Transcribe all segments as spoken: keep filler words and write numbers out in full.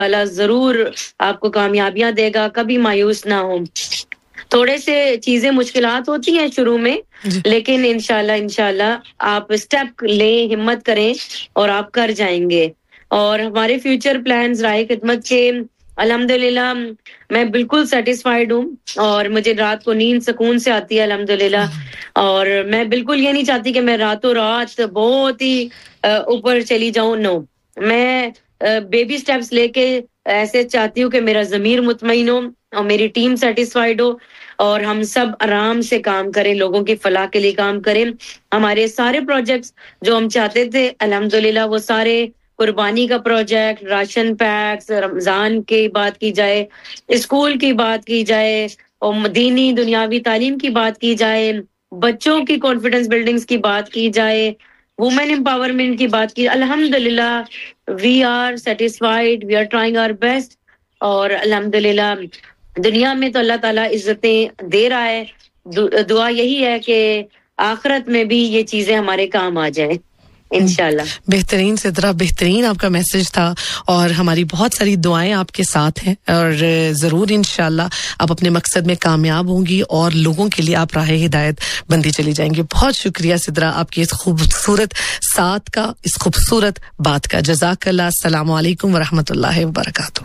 اللہ ضرور آپ کو کامیابیاں دے گا, کبھی مایوس نہ ہو. تھوڑے سے چیزیں مشکلات ہوتی ہیں شروع میں, لیکن انشاءاللہ انشاءاللہ آپ اسٹیپ لیں, ہمت کریں اور آپ کر جائیں گے. اور ہمارے فیوچر پلانز راہ خدمت کے الحمدللہ میں بالکل سیٹسفائیڈ ہوں, اور مجھے رات کو نیند سکون سے آتی ہے الحمدللہ. اور میں بالکل یہ نہیں چاہتی کہ میں راتوں رات بہت ہی اوپر چلی جاؤں. نو, میں بیبی سٹیپس لے کے ایسے چاہتی ہوں کہ میرا ضمیر مطمئن ہو اور میری ٹیم سیٹسفائیڈ ہو, اور ہم سب آرام سے کام کریں, لوگوں کی فلاح کے لیے کام کریں. ہمارے سارے پروجیکٹس جو ہم چاہتے تھے الحمدللہ وہ سارے, قربانی کا پروجیکٹ, راشن پیکس, رمضان کی بات کی جائے, اسکول کی بات کی جائے, اور دینی دنیاوی تعلیم کی بات کی جائے, بچوں کی کانفیڈنس بلڈنگز کی بات کی جائے, وومن امپاورمنٹ کی بات کی, الحمدللہ we are satisfied, we are trying our best. اور الحمدللہ دنیا میں تو اللہ تعالیٰ عزتیں دے رہا ہے. دعا یہی ہے کہ آخرت میں بھی یہ چیزیں ہمارے کام آ جائیں انشاءاللہ. بہترین سدرا, بہترین آپ کا میسج تھا, اور ہماری بہت ساری دعائیں آپ کے ساتھ ہیں, اور ضرور انشاءاللہ آپ اپنے مقصد میں کامیاب ہوں گی اور لوگوں کے لیے آپ راہ ہدایت بندی چلی جائیں گے. بہت شکریہ سدرا آپ کی اس خوبصورت ساتھ کا, اس خوبصورت بات کا. جزاک اللہ. السلام علیکم ورحمۃ اللہ وبرکاتہ.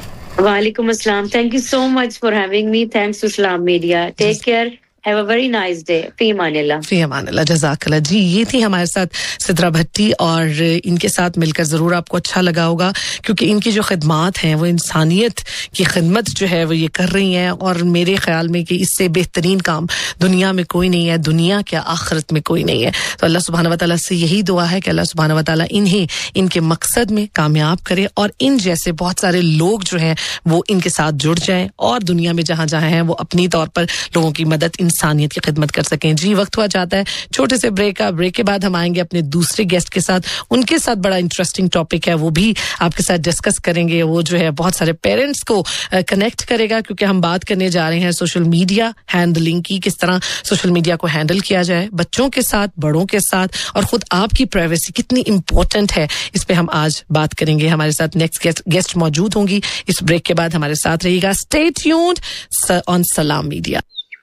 وعلیکم السلام. Thank you so much for having me. Thanks to Islam media. Take care. Have a very nice day. فی امان اللہ. فی امان اللہ. جزاک اللہ. جی, یہ تھی ہمارے ساتھ سدرا بھٹی, اور ان کے ساتھ مل کر ضرور آپ کو اچھا لگا ہوگا, کیونکہ ان کی جو خدمات ہیں وہ انسانیت کی خدمت جو ہے وہ یہ کر رہی ہیں, اور میرے خیال میں کہ اس سے بہترین کام دنیا میں کوئی نہیں ہے, دنیا کیا آخرت میں کوئی نہیں ہے. تو اللہ سبحانہ و تعالیٰ سے یہی دعا ہے کہ اللہ سبحانہ و تعالیٰ انہیں ان کے مقصد میں کامیاب کرے, اور ان جیسے بہت سارے لوگ جو ہیں وہ ان کے ساتھ جڑ جائیں, اور دنیا میں جہاں جہاں ہیں وہ اپنی طور پر لوگوں کی مدد, انسانیت کی خدمت کر سکیں. جی, وقت ہوا جاتا ہے چھوٹے سے بریک کا. بریک کے بعد ہم آئیں گے اپنے دوسرے گیسٹ کے ساتھ. ان کے ساتھ بڑا انٹرسٹنگ ٹاپک ہے, وہ بھی آپ کے ساتھ ڈسکس کریں گے. وہ جو ہے بہت سارے پیرنٹس کو کنیکٹ کرے گا, کیونکہ ہم بات کرنے جا رہے ہیں سوشل میڈیا ہینڈلنگ کی, کس طرح سوشل میڈیا کو ہینڈل کیا جائے بچوں کے ساتھ, بڑوں کے ساتھ, اور خود آپ کی پرائیویسی کتنی امپورٹنٹ ہے, اس پہ ہم آج بات کریں گے. ہمارے ساتھ نیکسٹ گیسٹ موجود ہوں گی. اس بریک کے بعد ہمارے ساتھ رہیے گا. اسٹے ٹیونڈ آن سلام media.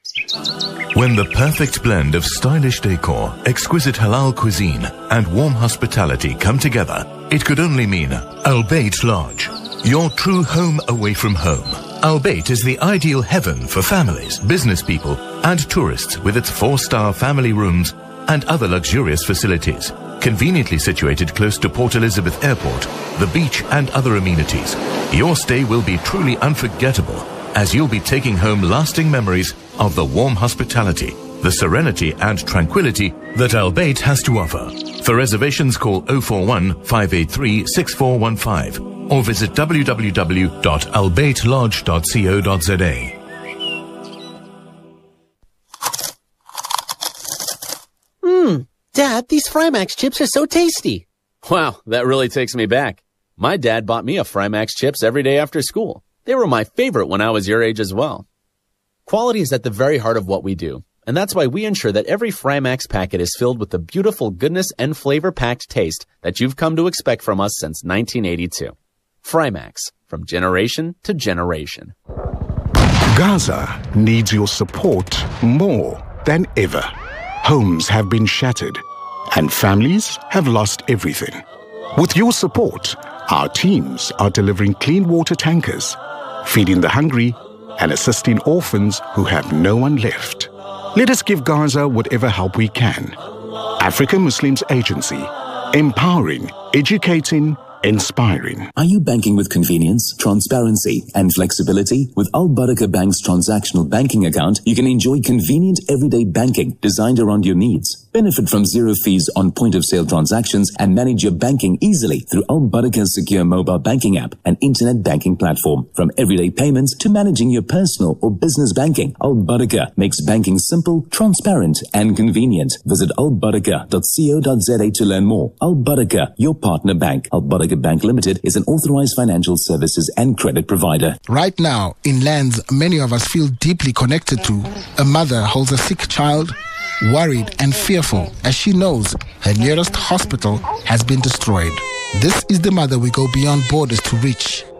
When the perfect blend of stylish decor, exquisite halal cuisine, and warm hospitality come together, it could only mean Al Bayt Lodge, your true home away from home. Al Bayt is the ideal heaven for families, business people, and tourists, with its four-star family rooms and other luxurious facilities. Conveniently situated close to Port Elizabeth Airport, the beach, and other amenities, your stay will be truly unforgettable, as you'll be taking home lasting memories of the warm hospitality, the serenity and tranquility that Al Bayt has to offer. For reservations, call oh four one, five eight three, six four one five or visit w w w dot al bayt lodge dot co dot z a. Hmm, Dad, these Frymax chips are so tasty. Wow, that really takes me back. My dad bought me a Frymax chips every day after school. They were my favorite when I was your age as well. Quality is at the very heart of what we do, and that's why we ensure that every Frymax packet is filled with the beautiful goodness and flavor-packed taste that you've come to expect from us since nineteen eighty-two. Frymax, from generation to generation. Gaza needs your support more than ever. Homes have been shattered, and families have lost everything. With your support, our teams are delivering clean water tankers, feeding the hungry, and assisting orphans who have no one left. Let us give Gaza whatever help we can. African Muslims Agency, empowering, educating, inspiring. Are you banking with convenience, transparency, and flexibility? With Al Barakah Bank's transactional banking account, you can enjoy convenient everyday banking designed around your needs. Benefit from zero fees on point-of-sale transactions and manage your banking easily through Al Barakah's secure mobile banking app and internet banking platform. From everyday payments to managing your personal or business banking, Al Barakah makes banking simple, transparent, and convenient. Visit al barakah dot co dot z a to learn more. Al Barakah, your partner bank. Al Barakah Bank Limited is an authorized financial services and credit provider. Right now, in lands many of us feel deeply connected to, a mother holds a sick child, worried and fearful as she knows her nearest hospital has been destroyed. This is the mother we go beyond borders to reach.